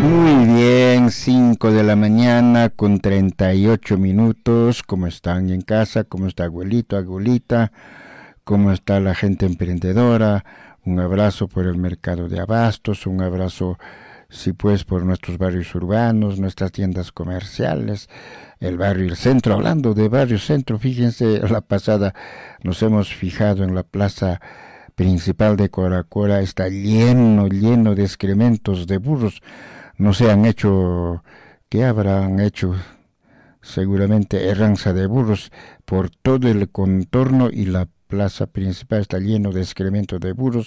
Muy bien, 5 de la mañana con 38 minutos. ¿Cómo están en casa? ¿Cómo está abuelito, abuelita? ¿Cómo está la gente emprendedora? Un abrazo por el mercado de abastos, un abrazo, si pues, por nuestros barrios urbanos, nuestras tiendas comerciales, el barrio El Centro. Hablando de barrio Centro, fíjense, la pasada nos hemos fijado en la plaza principal de Coracora, está lleno de excrementos de burros. No se han hecho, ¿qué habrán hecho? Seguramente herranza de burros por todo el contorno, y la plaza principal está lleno de excrementos de burros.